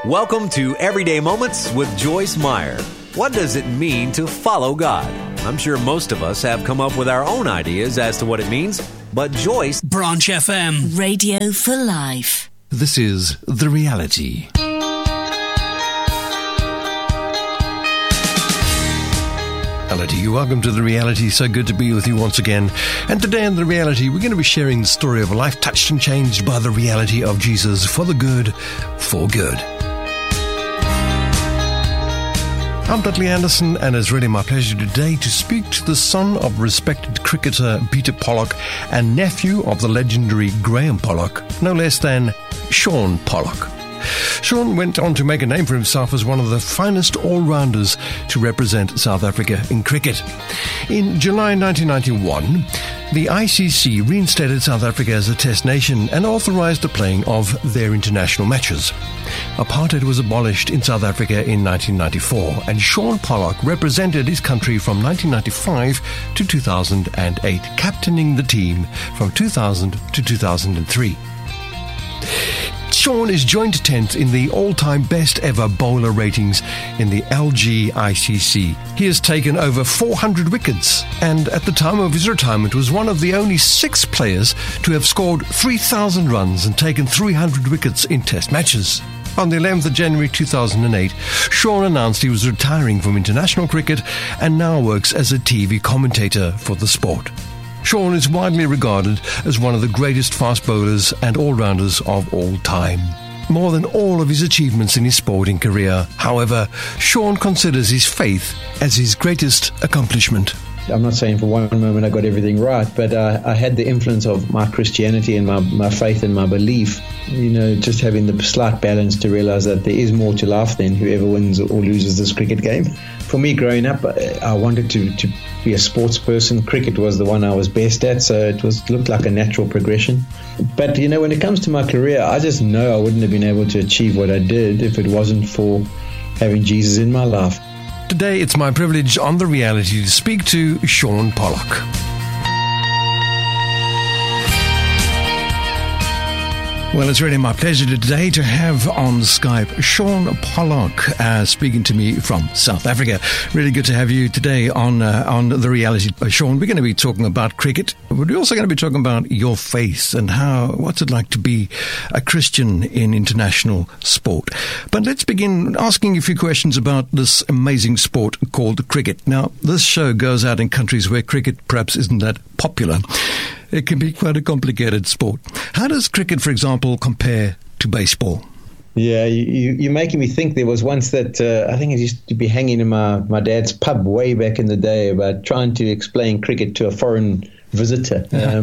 Welcome to Everyday Moments with Joyce Meyer. What does it mean to follow God? I'm sure most of us have come up with our own ideas as to what it means, but Joyce... Branch FM. Radio for Life. This is The Reality. Hello to you. Welcome to The Reality. So good to be with you once again. And today in The Reality, we're going to be sharing the story of a life touched and changed by the reality of Jesus for the good, for good. I'm Dudley Anderson, and it's really my pleasure today to speak to the son of respected cricketer Peter Pollock and nephew of the legendary Graham Pollock, no less than Shaun Pollock. Shaun went on to make a name for himself as one of the finest all-rounders to represent South Africa in cricket. In July 1991, the ICC reinstated South Africa as a test nation and authorised the playing of their international matches. Apartheid was abolished in South Africa in 1994, and Shaun Pollock represented his country from 1995 to 2008, captaining the team from 2000 to 2003. Shaun is joint 10th in the all-time best ever bowler ratings in the LGICC. He has taken over 400 wickets and at the time of his retirement was one of the only 6 players to have scored 3,000 runs and taken 300 wickets in test matches. On the 11th of January 2008, Shaun announced he was retiring from international cricket and now works as a TV commentator for the sport. Shaun is widely regarded as one of the greatest fast bowlers and all-rounders of all time. More than all of his achievements in his sporting career, however, Shaun considers his faith as his greatest accomplishment. I'm not saying for one moment I got everything right, but I had the influence of my Christianity and my faith and my belief. You know, just having the slight balance to realize that there is more to life than whoever wins or loses this cricket game. For me, growing up, I wanted to be a sports person. Cricket was the one I was best at, so it looked like a natural progression. But, you know, when it comes to my career, I just know I wouldn't have been able to achieve what I did if it wasn't for having Jesus in my life. Today, it's my privilege on The Reality to speak to Shaun Pollock. Well, it's really my pleasure today to have on Skype Shaun Pollock speaking to me from South Africa. Really good to have you today on The Reality. Shaun, we're going to be talking about cricket. We're also going to be talking about your faith and what's it like to be a Christian in international sport. But let's begin asking you a few questions about this amazing sport called cricket. Now, this show goes out in countries where cricket perhaps isn't that popular. It can be quite a complicated sport. How does cricket, for example, compare to baseball? Yeah, you're making me think. There was once that I think it used to be hanging in my dad's pub way back in the day about trying to explain cricket to a foreign visitor.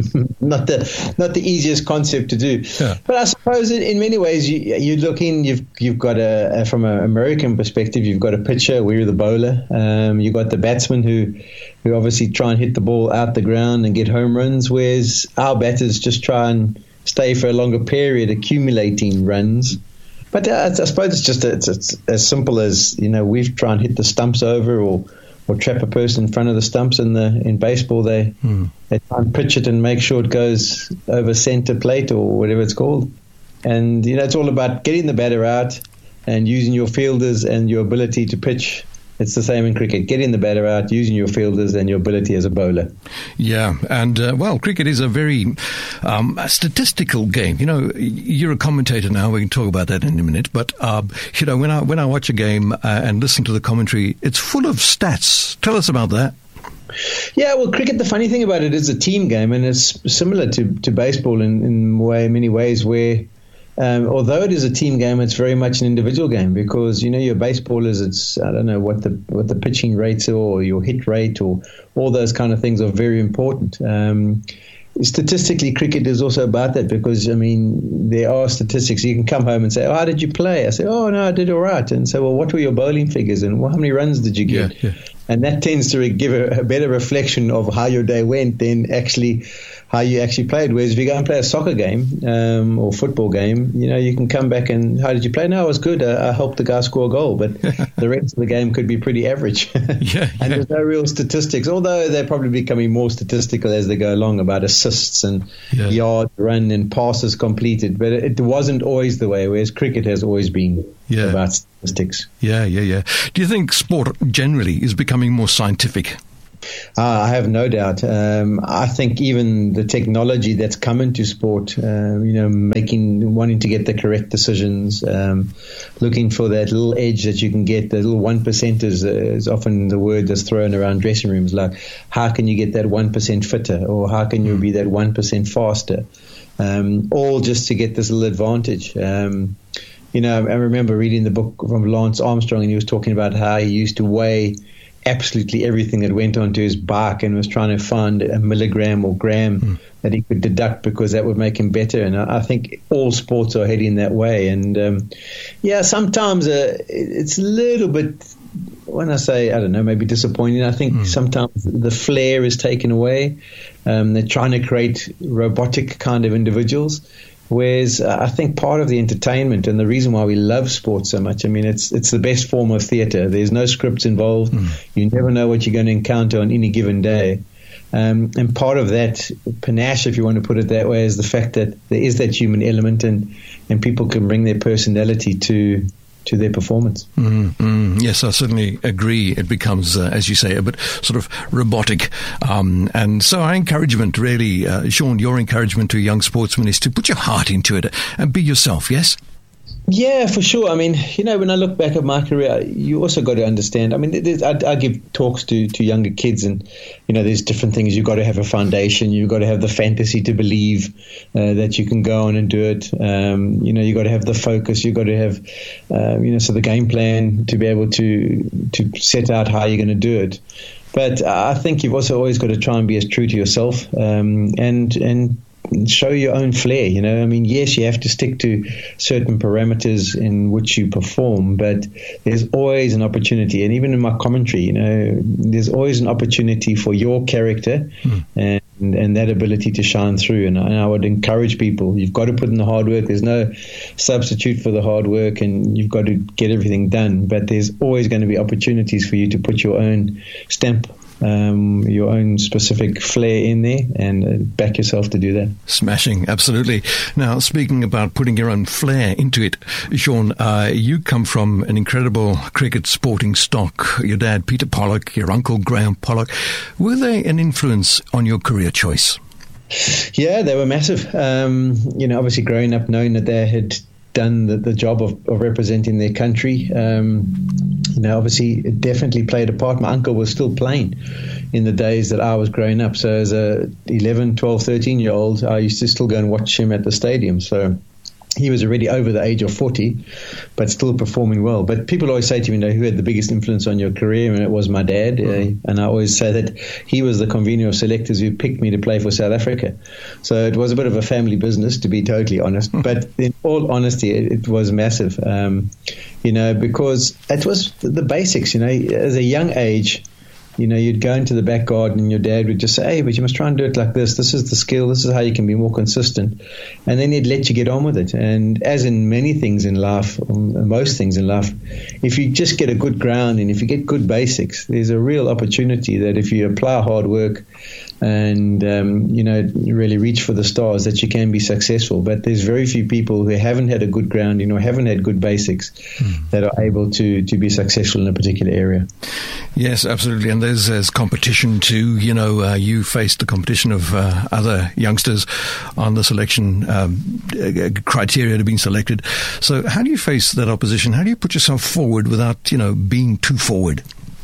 Not the easiest concept to do. Yeah. But I suppose in many ways you look in. You've got from an American perspective, you've got a pitcher. We're the bowler. You've got the batsman who obviously try and hit the ball out the ground and get home runs, whereas our batters just try and stay for a longer period, accumulating runs. But I suppose it's as simple as, you know, we try and hit the stumps over or trap a person in front of the stumps. In baseball, they try and pitch it and make sure it goes over center plate or whatever it's called. And, you know, it's all about getting the batter out and using your fielders and your ability to pitch. It's the same in cricket, getting the batter out, using your fielders and your ability as a bowler. Yeah, and, cricket is a very statistical game. You know, you're a commentator now. We can talk about that in a minute. But, you know, when I watch a game and listen to the commentary, it's full of stats. Tell us about that. Yeah, well, cricket, the funny thing about it is a team game, and it's similar to baseball in many ways where... although it is a team game, it's very much an individual game because, you know, your baseballers, it's, I don't know what the pitching rates are or your hit rate or all those kind of things are very important. Statistically, cricket is also about that because, I mean, there are statistics. You can come home and say, how did you play? I say, no, I did all right. And say, well, what were your bowling figures and how many runs did you get? Yeah. And that tends to give a better reflection of how your day went than actually how you actually played. Whereas if you go and play a soccer game or football game, you can come back and, how did you play? No, it was good. I helped the guy score a goal, but the rest of the game could be pretty average. Yeah. And there's no real statistics, although they're probably becoming more statistical as they go along about assists and yards run and passes completed. But it wasn't always the way, whereas cricket has always been about statistics. Yeah. Do you think sport generally is becoming more scientific? I have no doubt. I think even the technology that's come into sport, wanting to get the correct decisions, looking for that little edge that you can get, the little 1%ers is often the word that's thrown around dressing rooms, like how can you get that 1% fitter, or how can you be that 1% faster, all just to get this little advantage. I remember reading the book from Lance Armstrong, and he was talking about how he used to weigh absolutely everything that went onto his bike and was trying to find a milligram or gram that he could deduct because that would make him better. And I think all sports are heading that way. And sometimes it's a little bit, when I say, I don't know, maybe disappointing, I think sometimes the flair is taken away. They're trying to create robotic kind of individuals. Whereas I think part of the entertainment and the reason why we love sports so much, it's the best form of theatre. There's no scripts involved. You never know what you're going to encounter on any given day. And part of that panache, if you want to put it that way, is the fact that there is that human element and people can bring their personality to their performance. Yes, I certainly agree. It becomes, as you say, a bit sort of robotic. And so our encouragement, really, Sean, your encouragement to a young sportsman is to put your heart into it and be yourself, yes? Yeah, for sure. When I look back at my career, you also got to understand, I give talks to younger kids, and, there's different things. You've got to have a foundation. You've got to have the fantasy to believe that you can go on and do it. You've got to have the focus. You've got to have, so the game plan to be able to set out how you're going to do it. But I think you've also always got to try and be as true to yourself and show your own flair. Yes, you have to stick to certain parameters in which you perform, but there's always an opportunity. And even in my commentary, there's always an opportunity for your character and that ability to shine through. And I would encourage people, you've got to put in the hard work. There's no substitute for the hard work, and you've got to get everything done. But there's always going to be opportunities for you to put your own stamp, your own specific flair in there, and back yourself to do that. Smashing, absolutely. Now, speaking about putting your own flair into it, Sean, you come from an incredible cricket sporting stock. Your dad, Peter Pollock, your uncle, Graham Pollock. Were they an influence on your career choice? Yeah, they were massive. Obviously growing up knowing that they had done the job of representing their country. Obviously it definitely played a part. My uncle was still playing in the days that I was growing up. So as a 11, 12, 13-year-old, I used to still go and watch him at the stadium. So he was already over the age of 40, but still performing well. But people always say to me, who had the biggest influence on your career? And it was my dad. And I always say that he was the convener of selectors who picked me to play for South Africa. So it was a bit of a family business, to be totally honest. But in all honesty, it was massive, because it was the basics. As a young age, you'd go into the back garden and your dad would just say, hey, but you must try and do it like this. This is the skill. This is how you can be more consistent. And then he'd let you get on with it. And as in many things in life, most things in life, if you just get a good ground and if you get good basics, there's a real opportunity that if you apply hard work and, really reach for the stars, that you can be successful. But there's very few people who haven't had a good ground, haven't had good basics that are able to be successful in a particular area. Yes, absolutely. And there's competition too. You faced the competition of other youngsters on the selection criteria to being selected. So how do you face that opposition? How do you put yourself forward without, being too forward?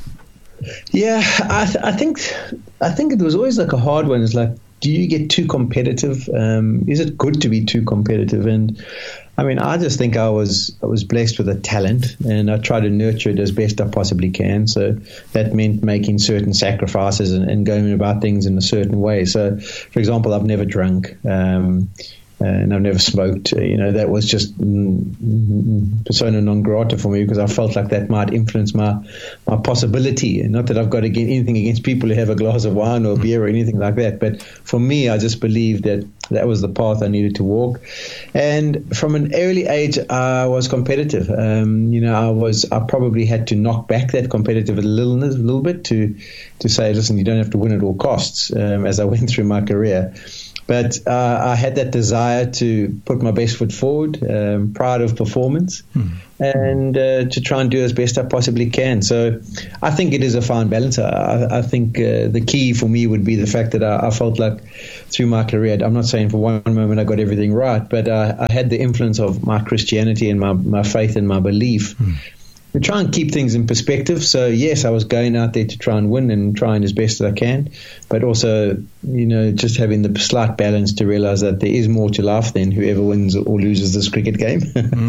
Yeah, I think it was always like a hard one. It's like, do you get too competitive? Is it good to be too competitive? And I just think I was blessed with a talent, and I try to nurture it as best I possibly can. So that meant making certain sacrifices and going about things in a certain way. So, for example, I've never drunk. and I've never smoked. That was just persona non grata for me, because I felt like that might influence my possibility. And not that I've got anything against people who have a glass of wine or beer or anything like that, but for me, I just believed that was the path I needed to walk. And from an early age, I was competitive. I probably had to knock back that competitive a little bit to say, listen, you don't have to win at all costs, as I went through my career. But I had that desire to put my best foot forward, proud of performance, and to try and do as best I possibly can. So I think it is a fine balance. I think the key for me would be the fact that I felt like through my career, I'm not saying for one moment I got everything right, but I had the influence of my Christianity and my faith and my belief to try and keep things in perspective. So yes, I was going out there to try and win and trying as best as I can, but also, just having the slight balance to realize that there is more to life than whoever wins or loses this cricket game.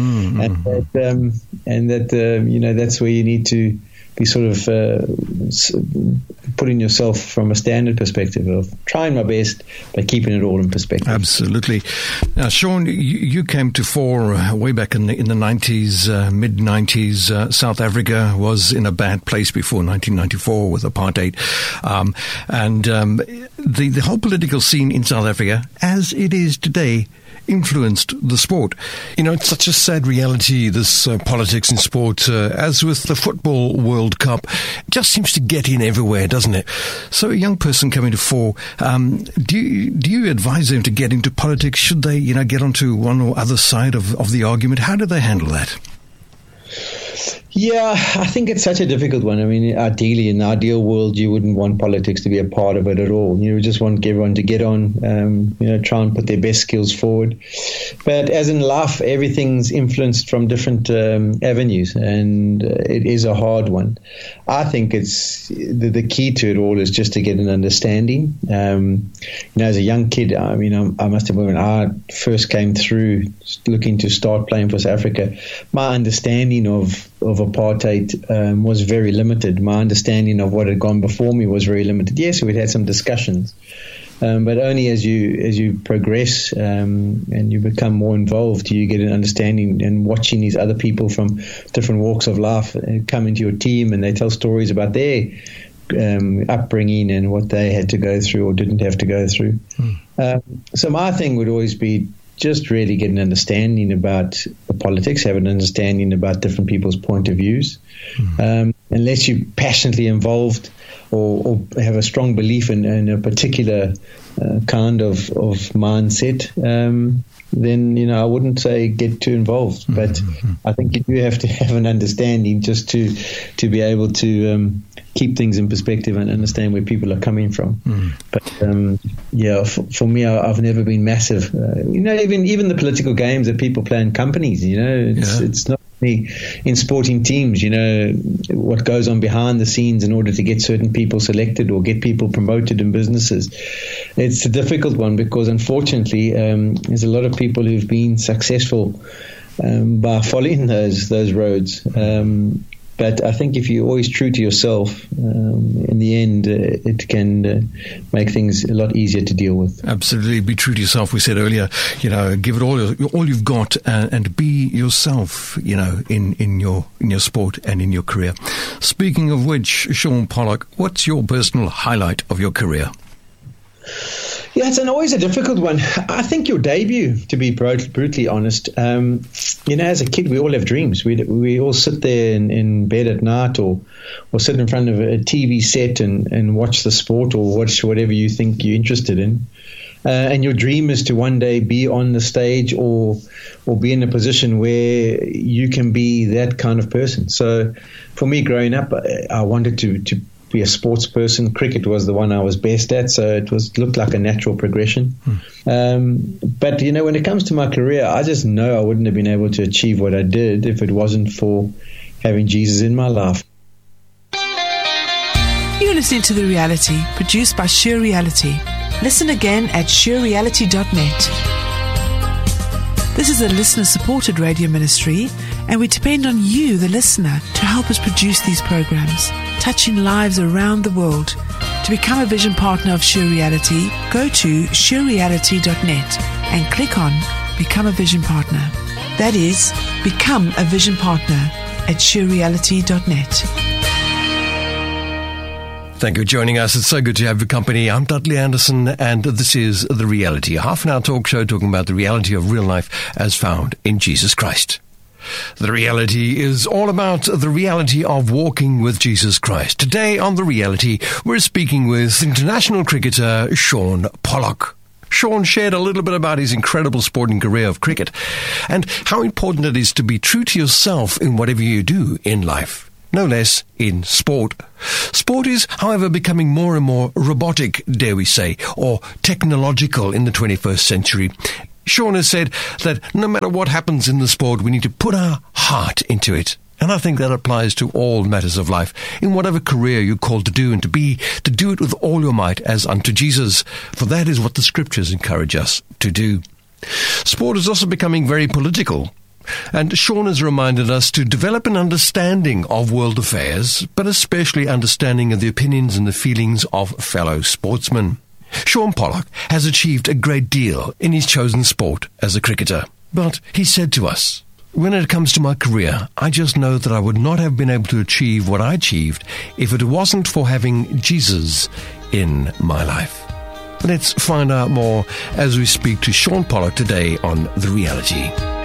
and that that's where you need to be sort of putting yourself from a standard perspective of trying my best, but keeping it all in perspective. Absolutely. Now, Sean, you came to fore way back in the 90s, mid-90s. South Africa was in a bad place before 1994 with apartheid. The whole political scene in South Africa, as it is today, influenced the sport. It's such a sad reality, this politics in sport, as with the Football World Cup, it just seems to get in everywhere, doesn't it? So a young person coming to fore, do you advise them to get into politics? Should they, get onto one or other side of the argument? How do they handle that? Yeah, I think it's such a difficult one. I mean, ideally, in the ideal world, you wouldn't want politics to be a part of it at all. You just want everyone to get on, try and put their best skills forward. But as in life, everything's influenced from different avenues, and it is a hard one. I think it's the key to it all is just to get an understanding. As a young kid, I must have, when I first came through looking to start playing for South Africa, my understanding of apartheid was very limited. My understanding of what had gone before me was very limited. Yes, we'd had some discussions, but only as you progress and you become more involved, you get an understanding, and watching these other people from different walks of life come into your team, and they tell stories about their upbringing and what they had to go through or didn't have to go through. So my thing would always be just really get an understanding about the politics, have an understanding about different people's point of views. Unless you're passionately involved or have a strong belief in a particular kind of mindset, then, I wouldn't say get too involved. But I think you do have to have an understanding just to be able to keep things in perspective and understand where people are coming from. But for me, I've never been massive. Even the political games that people play in companies, it's not only in sporting teams, what goes on behind the scenes in order to get certain people selected or get people promoted in businesses. It's a difficult one because, unfortunately, there's a lot of people who've been successful by following those roads. But I think if you're always true to yourself, in the end, it can make things a lot easier to deal with. Absolutely. Be true to yourself. We said earlier, give it all you've got and be yourself, in your sport and in your career. Speaking of which, Sean Pollock, what's your personal highlight of your career? Yeah, it's always a difficult one. I think your debut, to be brutally honest, as a kid, we all have dreams. We all sit there in bed at night or sit in front of a TV set and watch the sport or watch whatever you think you're interested in. And your dream is to one day be on the stage or be in a position where you can be that kind of person. So for me, growing up, I wanted to be a sports person. Cricket was the one I was best at, so it looked like a natural progression. But when it comes to my career, I just know I wouldn't have been able to achieve what I did if it wasn't for having Jesus in my life. You're listening to The Reality, produced by Sheer Reality. Listen again at sheerreality.net. This is a listener-supported radio ministry, and we depend on you, the listener, to help us produce these programs, touching lives around the world. To become a vision partner of Sheer Reality, go to sheerreality.net. and click on Become a Vision Partner. That is, become a Vision Partner at surereality.net. Thank you for joining us. It's so good to have your company. I'm Dudley Anderson, and this is The Reality, a half-an-hour talk show talking about the reality of real life as found in Jesus Christ. The Reality is all about the reality of walking with Jesus Christ. Today on The Reality, we're speaking with international cricketer Shaun Pollock. Shaun shared a little bit about his incredible sporting career of cricket and how important it is to be true to yourself in whatever you do in life. No less in sport. Sport is, however, becoming more and more robotic, dare we say, or technological in the 21st century. Shaun has said that no matter what happens in the sport, we need to put our heart into it. And I think that applies to all matters of life, in whatever career you're called to do and to do it with all your might as unto Jesus, for that is what the scriptures encourage us to do. Sport is also becoming very political. And Shaun has reminded us to develop an understanding of world affairs, but especially understanding of the opinions and the feelings of fellow sportsmen. Shaun Pollock has achieved a great deal in his chosen sport as a cricketer. But he said to us, "When it comes to my career, I just know that I would not have been able to achieve what I achieved if it wasn't for having Jesus in my life." Let's find out more as we speak to Shaun Pollock today on The Reality.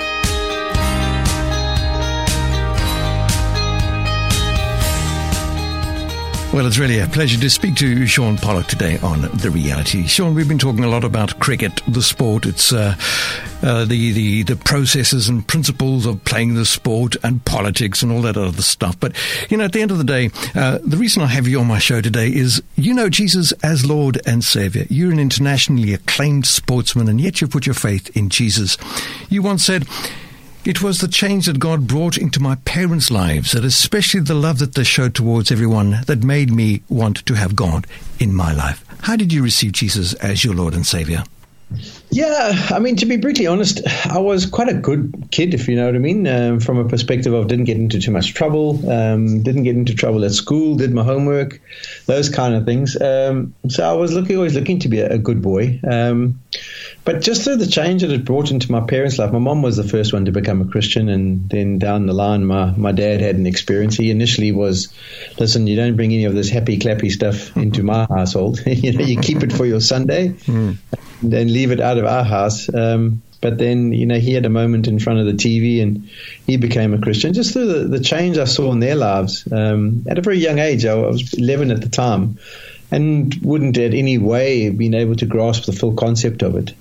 Well, it's really a pleasure to speak to Shaun Pollock today on The Reality. Shaun, we've been talking a lot about cricket, the sport. It's the processes and principles of playing the sport and politics and all that other stuff. But, at the end of the day, the reason I have you on my show today is you know Jesus as Lord and Savior. You're an internationally acclaimed sportsman, and yet you put your faith in Jesus. You once said, "It was the change that God brought into my parents' lives, and especially the love that they showed towards everyone, that made me want to have God in my life." How did you receive Jesus as your Lord and Savior? Yeah, to be brutally honest, I was quite a good kid, if you know what I mean, from a perspective of didn't get into too much trouble, didn't get into trouble at school, did my homework, those kind of things. So I was always looking to be a good boy. But just through the change that it brought into my parents' life, my mom was the first one to become a Christian, and then down the line, my dad had an experience. He initially was, "Listen, you don't bring any of this happy, clappy stuff into my household. You keep it for your Sunday, and leave it out of our house." But then, he had a moment in front of the TV, and he became a Christian. Just through the change I saw in their lives. At a very young age, I was 11 at the time, and wouldn't at any way been able to grasp the full concept of it.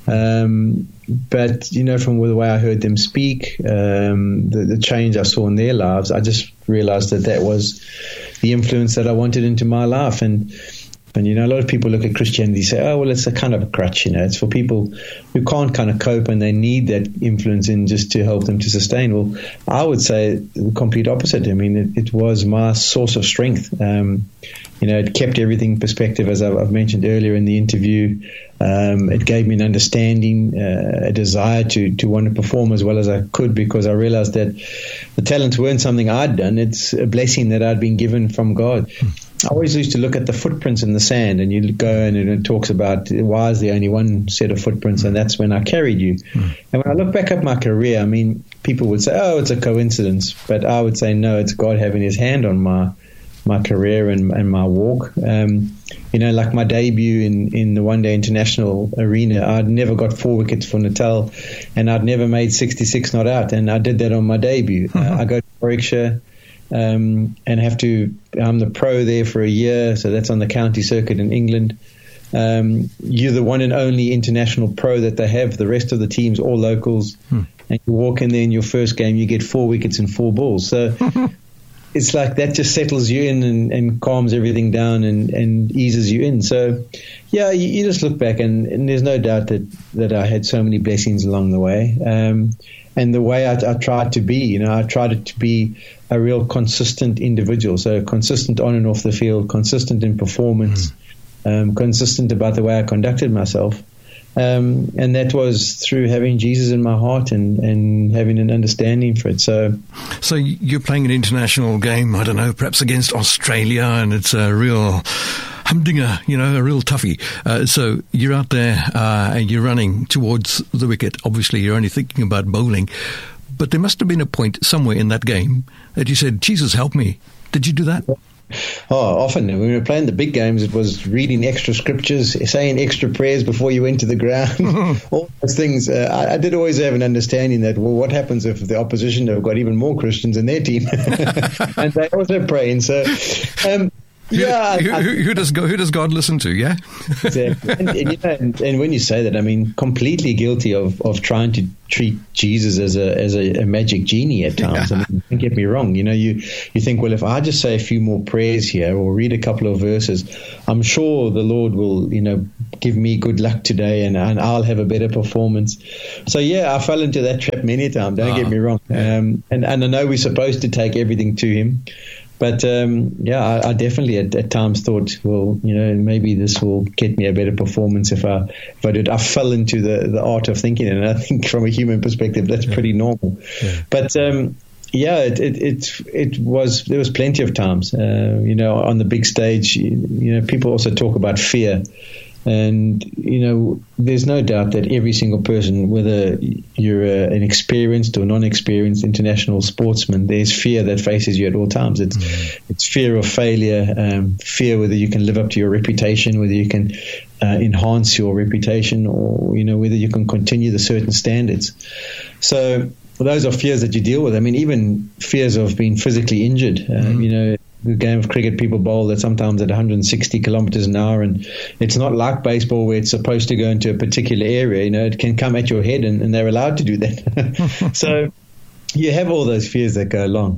But, from the way I heard them speak, the change I saw in their lives, I just realized that was the influence that I wanted into my life. And a lot of people look at Christianity and say, "Oh, well, it's a kind of a crutch, it's for people who can't kind of cope and they need that influence in just to help them to sustain." Well, I would say the complete opposite. It was my source of strength. It kept everything in perspective, as I've mentioned earlier in the interview. It gave me an understanding, a desire to want to perform as well as I could, because I realized that the talents weren't something I'd done. It's a blessing that I'd been given from God. I always used to look at the footprints in the sand, and you go and it talks about why is there only one set of footprints, and that's when I carried you. And when I look back at my career, people would say, "Oh, it's a coincidence," but I would say, no, it's God having his hand on my career and my walk. Like my debut in the one-day international arena, I'd never got 4 wickets for Natal, and I'd never made 66 not out, and I did that on my debut. I go to Warwickshire, and I'm the pro there for a year, so that's on the county circuit in England. You're the one and only international pro that they have. The rest of the teams, all locals, and you walk in there in your first game, you get 4 wickets and 4 balls. So it's like that just settles you in and calms everything down and eases you in. So, yeah, you just look back, and there's no doubt that I had so many blessings along the way. And the way I tried to be, I tried to be a real consistent individual. So consistent on and off the field, consistent in performance, consistent about the way I conducted myself. And that was through having Jesus in my heart and having an understanding for it. So you're playing an international game, I don't know, perhaps against Australia, and it's a real humdinger, a real toughie. So you're out there and you're running towards the wicket. Obviously, you're only thinking about bowling. But there must have been a point somewhere in that game that you said, Jesus, help me. Did you do that? Oh, often when we were playing the big games, it was reading extra scriptures, saying extra prayers before you went to the ground, all those things. I did always have an understanding that, well, what happens if the opposition have got even more Christians in their team? And they also praying. So, who does God listen to? Yeah, exactly. And when you say that, I mean, completely guilty of trying to treat Jesus as a magic genie at times. Yeah. I mean, don't get me wrong. You think, well, if I just say a few more prayers here or read a couple of verses, I'm sure the Lord will, give me good luck today and I'll have a better performance. So I fell into that trap many times. Don't get me wrong. And I know we're supposed to take everything to Him. But, I definitely at times thought, well, maybe this will get me a better performance if I do it. I fell into the art of thinking, and I think from a human perspective, that's pretty normal. Yeah. But, there was plenty of times, on the big stage, people also talk about fear. And, there's no doubt that every single person, whether you're an experienced or non-experienced international sportsman, there's fear that faces you at all times. It's fear of failure, fear whether you can live up to your reputation, whether you can enhance your reputation, or, whether you can continue the certain standards. So those are fears that you deal with. I mean, even fears of being physically injured, the game of cricket, people bowl at sometimes at 160 kilometers an hour, and it's not like baseball where it's supposed to go into a particular area. It can come at your head, and they're allowed to do that. So you have all those fears that go along,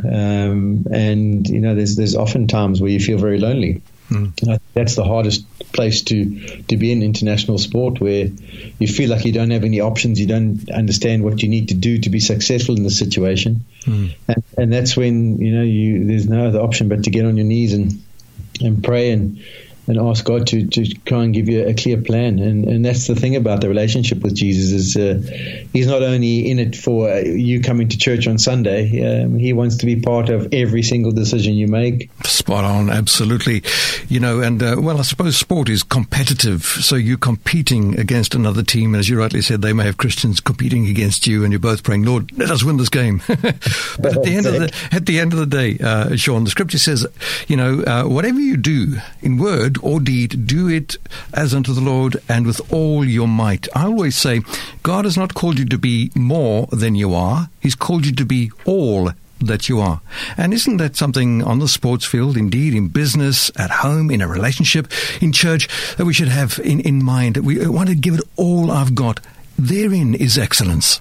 and there's often times where you feel very lonely. That's the hardest place to be in international sport, where you feel like you don't have any options, you don't understand what you need to do to be successful in the situation, and that's when there's no other option but to get on your knees and pray and ask God to try and give you a clear plan. And that's the thing about the relationship with Jesus is He's not only in it for you coming to church on Sunday. He wants to be part of every single decision you make. Spot on, absolutely. And I suppose sport is competitive, so you're competing against another team. As you rightly said, they may have Christians competing against you, and you're both praying, Lord, let us win this game. But at the end of the day, Sean, the Scripture says, whatever you do in word or deed, do it as unto the Lord and with all your might. I always say, God has not called you to be more than you are. He's called you to be all that you are. And isn't that something on the sports field, indeed in business, at home, in a relationship, in church, that we should have in mind, that we want to give it all I've got? Therein is excellence.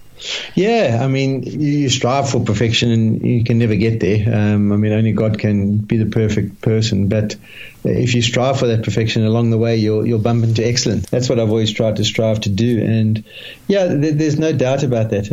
Yeah, I mean, you strive for perfection and you can never get there. Only God can be the perfect person. But if you strive for that perfection along the way, you'll bump into excellence. That's what I've always tried to strive to do. And there's no doubt about that.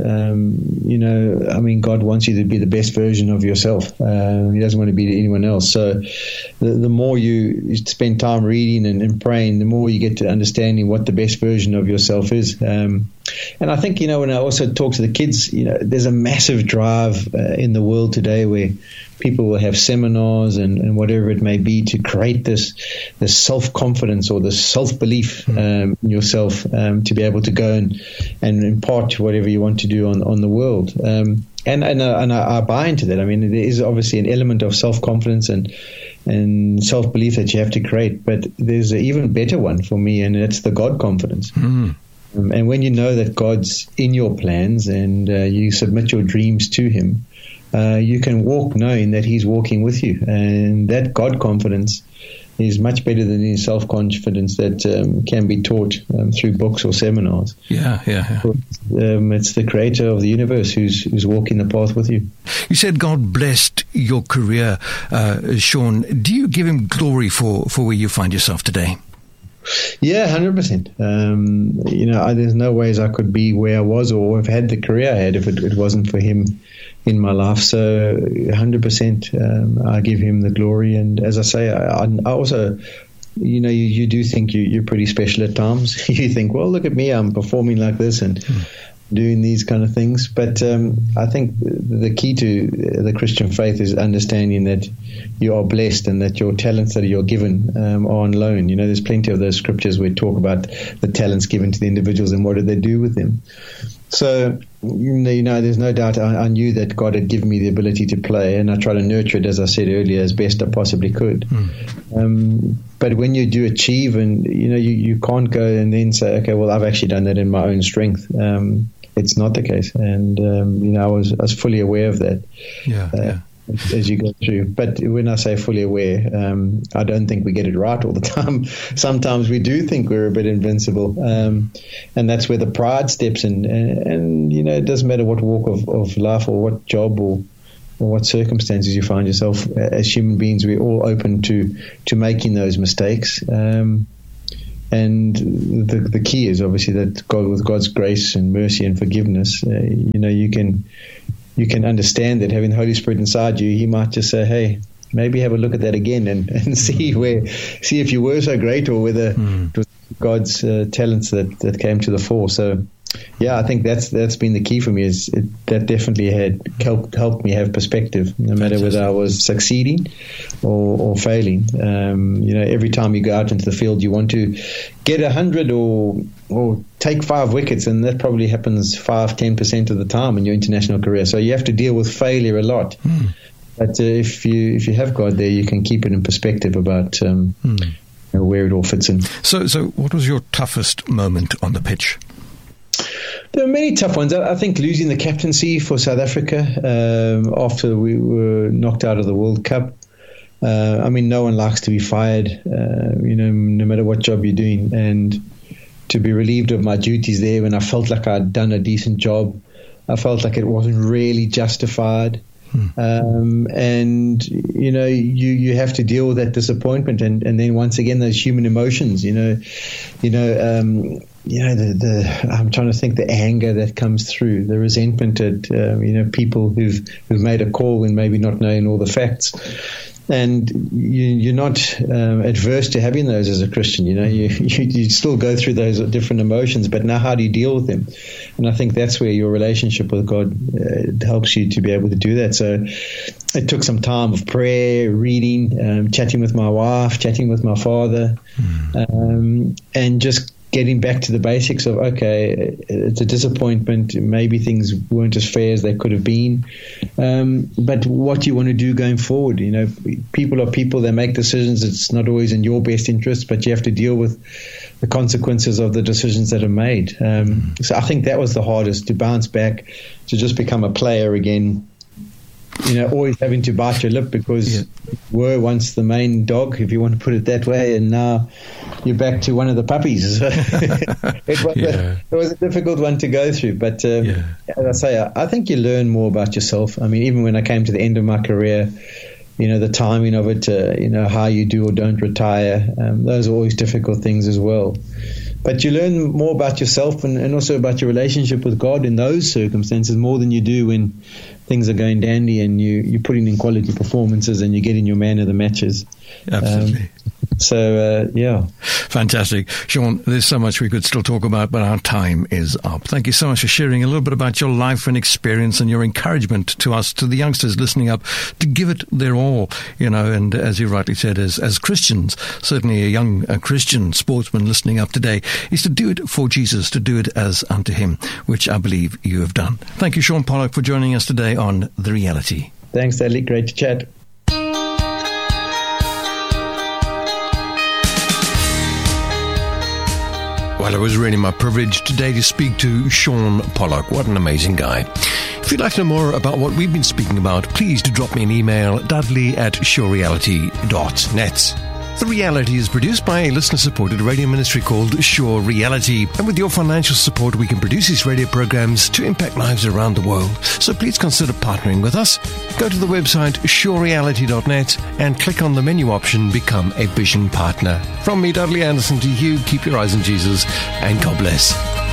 God wants you to be the best version of yourself. He doesn't want to be anyone else. So the more you spend time reading and praying, the more you get to understanding what the best version of yourself is. And I think, when I also talk to the kids, there's a massive drive in the world today where people will have seminars and whatever it may be to create this self-confidence or this self-belief in yourself to be able to go and impart whatever you want to do on the world. And I buy into that. I mean, there is obviously an element of self-confidence and self-belief that you have to create, but there's an even better one for me, and it's the God confidence. And when you know that God's in your plans and you submit your dreams to Him, you can walk knowing that He's walking with you. And that God confidence is much better than any self-confidence that can be taught through books or seminars. Yeah. It's the Creator of the universe who's walking the path with you. You said God blessed your career, Sean. Do you give Him glory for where you find yourself today? Yeah, 100%. There's no ways I could be where I was or have had the career I had if it wasn't for Him in my life. So 100% I give Him the glory. And as I say, I also, you do think you're pretty special at times. You think, well, look at me, I'm performing like this. And doing these kind of things. But I think the key to the Christian faith is understanding that you are blessed and that your talents that you're given are on loan. You know, there's plenty of those scriptures where talk about the talents given to the individuals and what do they do with them. So, you know, there's no doubt I knew that God had given me the ability to play, and I tried to nurture it, as I said earlier, as best I possibly could. But when you do achieve, and, you know, you can't go and then say, okay, well, I've actually done that in my own strength. It's not the case. And, you know, I was fully aware of that. As you go through. But when I say fully aware, I don't think we get it right all the time. Sometimes we do think we're a bit invincible. And that's where the pride steps in. And you know, it doesn't matter what walk of life or what job or what circumstances you find yourself. As human beings, we're all open to making those mistakes. And the key is obviously that God, with God's grace and mercy and forgiveness, you know, you can understand that having the Holy Spirit inside you, He might just say, hey, maybe have a look at that again and see if you were so great or whether it was God's talents that came to the fore. So, yeah, I think that's been the key for me. That definitely had helped me have perspective, no matter whether I was succeeding or failing. You know, every time you go out into the field, you want to get 100 or take 5 wickets, and that probably happens 5-10% of the time in your international career. So you have to deal with failure a lot. But if you have God there, you can keep it in perspective about where it all fits in. So what was your toughest moment on the pitch? There were many tough ones. I think losing the captaincy for South Africa after we were knocked out of the World Cup. I mean, no one likes to be fired, you know, no matter what job you're doing. And to be relieved of my duties there when I felt like I'd done a decent job, I felt like it wasn't really justified. And, you know, you have to deal with that disappointment. And then once again, those human emotions, I'm trying to think the anger that comes through, the resentment at, you know, people who've made a call and maybe not knowing all the facts. And you're not adverse to having those as a Christian. You know, you still go through those different emotions, but now how do you deal with them? And I think that's where your relationship with God helps you to be able to do that. So it took some time of prayer, reading, chatting with my wife, chatting with my father, and just getting back to the basics of, okay, it's a disappointment. Maybe things weren't as fair as they could have been. But what do you want to do going forward? You know, people are people. They make decisions. It's not always in your best interest, but you have to deal with the consequences of the decisions that are made. So I think that was the hardest, to bounce back, to just become a player again. You know, always having to bite your lip because you were once the main dog, if you want to put it that way, and now you're back to one of the puppies. It was a difficult one to go through. But as I say, I think you learn more about yourself. I mean, even when I came to the end of my career, you know, the timing of it, you know, how you do or don't retire, those are always difficult things as well. But you learn more about yourself and also about your relationship with God in those circumstances more than you do when things are going dandy and you're putting in quality performances and you're getting your man of the matches. Absolutely. Fantastic. Sean, there's so much we could still talk about, but our time is up. Thank you so much for sharing a little bit about your life and experience and your encouragement to us, to the youngsters listening up, to give it their all, you know, and as you rightly said, as Christians, certainly a young Christian sportsman listening up today, is to do it for Jesus, to do it as unto Him, which I believe you have done. Thank you, Sean Pollock, for joining us today on The Reality. Thanks, Dudley. Great to chat. Well, it was really my privilege today to speak to Sean Pollock. What an amazing guy. If you'd like to know more about what we've been speaking about, please do drop me an email, dudley@surereality.net. The Reality is produced by a listener-supported radio ministry called Sure Reality. And with your financial support, we can produce these radio programs to impact lives around the world. So please consider partnering with us. Go to the website surereality.net and click on the menu option, Become a Vision Partner. From me, Dudley Anderson, to you, keep your eyes on Jesus and God bless.